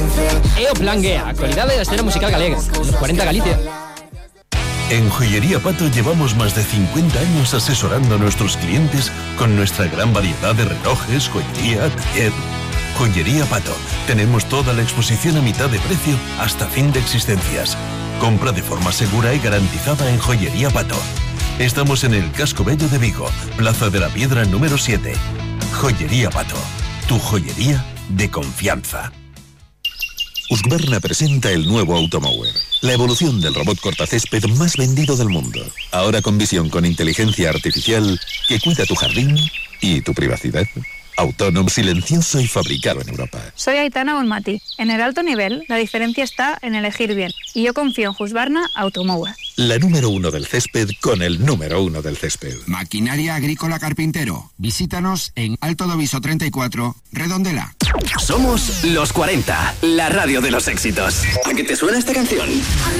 E o Plan G, actualidade da escena musical galega, nos 40 Galicia. En Joyería Pato llevamos más de 50 años asesorando a nuestros clientes con nuestra gran variedad de relojes, joyería, taller. Joyería Pato. Tenemos toda la exposición a mitad de precio hasta fin de existencias. Compra de forma segura y garantizada en Joyería Pato. Estamos en el Casco Bello de Vigo, Plaza de la Piedra número 7. Joyería Pato. Tu joyería de confianza. Husqvarna presenta el nuevo Automower, la evolución del robot cortacésped más vendido del mundo. Ahora con visión con inteligencia artificial que cuida tu jardín y tu privacidad. Autónomo, silencioso y fabricado en Europa. Soy Aitana Bonmati. En el alto nivel, la diferencia está en elegir bien. Y yo confío en Husqvarna Automower. La número 1 del césped con el número 1 del césped. Maquinaria Agrícola Carpintero. Visítanos en Alto Doviso 34, Redondela. Somos los 40, la radio de los éxitos. ¿A qué te suena esta canción?